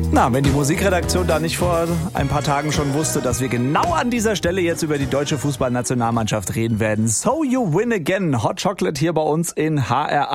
Na, wenn die Musikredaktion da nicht vor ein paar Tagen schon wusste, dass wir genau an dieser Stelle jetzt über die deutsche Fußballnationalmannschaft reden werden. So You Win Again, Hot Chocolate hier bei uns in HR